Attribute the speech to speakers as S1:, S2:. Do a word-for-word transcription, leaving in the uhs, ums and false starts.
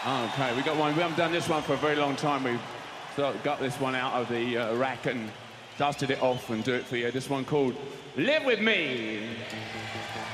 S1: Okay, we got one. We haven't done this one for a very long time. We've sort of got this one out of the uh, rack and dusted it off and do it for you. This one called Live With Me.